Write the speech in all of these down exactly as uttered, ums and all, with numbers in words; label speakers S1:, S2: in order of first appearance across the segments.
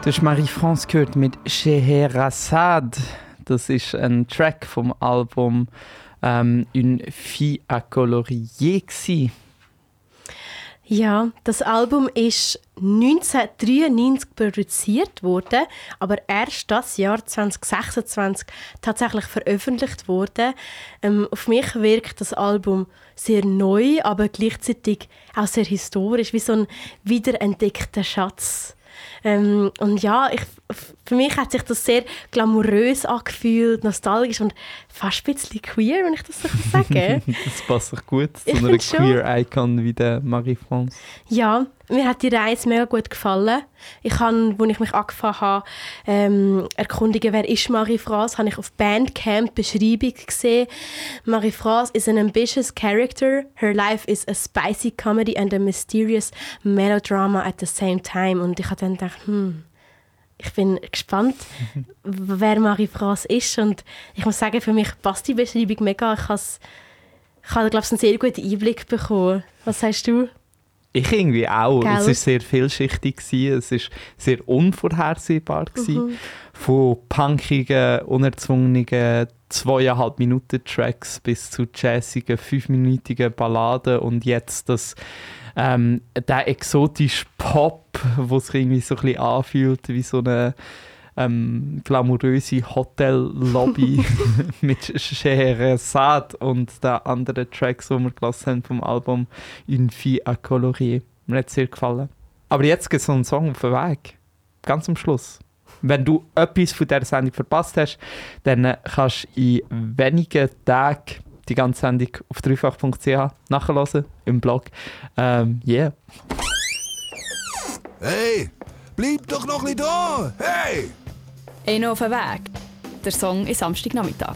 S1: Du hast Marie-France gehört mit Scheherazade. Das ist ein Track vom Album ähm, «Une fille à colorier».
S2: Ja, das Album ist neunzehnhundertdreiundneunzig produziert worden, aber erst das Jahr zwanzig sechsundzwanzig tatsächlich veröffentlicht worden. Ähm, auf mich wirkt das Album sehr neu, aber gleichzeitig auch sehr historisch, wie so ein wiederentdeckter Schatz. Ähm, und ja, ich, für mich hat sich das sehr glamourös angefühlt, nostalgisch und fast ein bisschen queer, wenn ich das so sagen kann.
S1: Das passt sich gut zu einer Queer-Icon wie der Marie-France.
S2: Ja, mir hat die Reise mega gut gefallen. Ich habe, als ich mich angefangen habe, ähm, erkundigen, wer ist Marie-France, habe ich auf Bandcamp Beschreibung gesehen. Marie-France is an ambitious character. Her life is a spicy comedy and a mysterious melodrama at the same time. Und ich habe dann gedacht, hm, ich bin gespannt, wer Marie-France ist. Und ich muss sagen, für mich passt die Beschreibung mega. Ich habe, ich habe glaube ich, einen sehr guten Einblick bekommen. Was sagst du?
S1: Ich irgendwie auch.
S2: Gell?
S1: Es war sehr vielschichtig, es war sehr unvorhersehbar. Mhm. Von punkigen, unerzwungenen zweieinhalb Minuten Tracks bis zu jazzigen, fünfminütigen Balladen und jetzt das, ähm, der exotische Pop, der sich irgendwie so ein bisschen anfühlt wie so eine ähm, glamouröse Hotellobby mit Scheherazade und den anderen Tracks, die wir gelassen haben vom Album «Une fille à colorier». Mir hat es sehr gefallen. Aber jetzt gibt es noch einen Song auf den Weg. Ganz am Schluss. Wenn du etwas von dieser Sendung verpasst hast, dann kannst du in wenigen Tagen die ganze Sendung auf dreifach punkt c h nachhören im Blog. Ähm, yeah.
S3: Hey, bleib doch noch ein bisschen da! Hey!
S4: «Einer auf den Weg». Der Song ist Samstagnachmittag.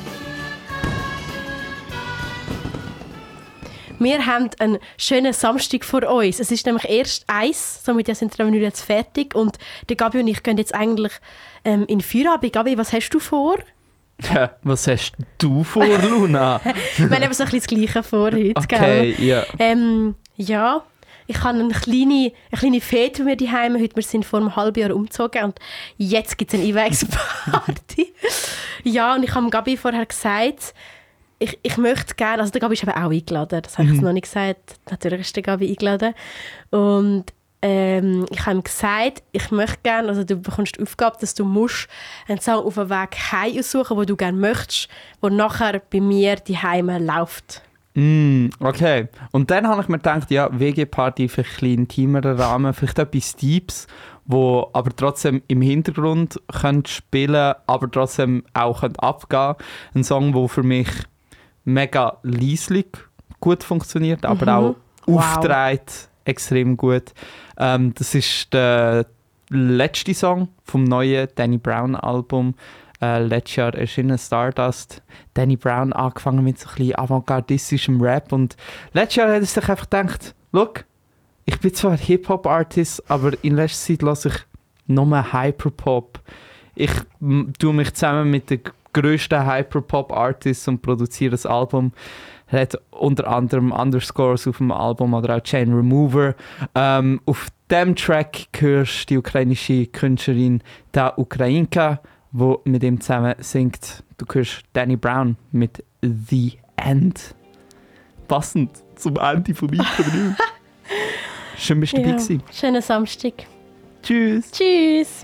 S2: Wir haben einen schönen Samstag vor uns. Es ist nämlich erst eins, somit sind wir jetzt fertig. Und der Gabi und ich gehen jetzt eigentlich ähm, in den Feierabend. Gabi, was hast du vor?
S1: Ja, was hast du vor, Luna?
S2: Wir haben eben so ein bisschen das Gleiche vor heute.
S1: Okay,
S2: gell?
S1: ja.
S2: Ähm, ja, ich habe eine kleine, eine kleine Fete bei mir daheim. Heute wir sind vor einem halben Jahr umgezogen und jetzt gibt es eine Einwegsparty. Ja, und ich habe Gabi vorher gesagt, ich, ich möchte gerne, also der Gabi ist aber auch eingeladen, das habe ich
S1: Mhm.
S2: noch nicht gesagt, natürlich ist der Gabi eingeladen. Und ähm, ich habe ihm gesagt, ich möchte gerne, also du bekommst die Aufgabe, dass du musst einen Song auf dem Weg heim aussuchen, den du gerne möchtest, der nachher bei mir daheim läuft.
S1: Mm, okay. Und dann habe ich mir gedacht, ja, W G-Party für ein bisschen intimeren Rahmen, vielleicht etwas Deeps, wo aber trotzdem im Hintergrund könnt spielen, aber trotzdem auch könnt abgehen. Ein Song, der für mich mega leislich gut funktioniert, aber
S2: Mhm.
S1: auch
S2: Wow.
S1: aufträgt extrem gut. Ähm, das ist der letzte Song vom neuen Danny Brown Album. Äh, letztes Jahr erschienen Stardust. Danny Brown angefangen mit so ein bisschen avantgardistischem Rap und letztes Jahr hat er sich einfach gedacht, «Look, ich bin zwar Hip-Hop-Artist, aber in letzter Zeit lasse ich nur Hyperpop. Ich m, tue mich zusammen mit den grössten Hyperpop-Artists und produziere das Album.» Er hat unter anderem Underscores auf dem Album oder auch Chain Remover. Ähm, auf diesem Track hörst du die ukrainische Künstlerin Da Ukrainka, die mit ihm zusammen singt. Du hörst Danny Brown mit «The End». Passend zum Ende von meinem Schön, bist du dabei gewesen.
S2: Schönen Samstag.
S1: Tschüss.
S2: Tschüss.